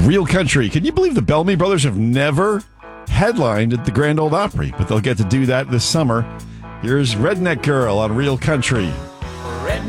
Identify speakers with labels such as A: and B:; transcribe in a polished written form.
A: Real Country. Can you believe the Bellamy Brothers have never headlined at the Grand Ole Opry? But they'll get to do that this summer. Here's Redneck Girl on Real Country.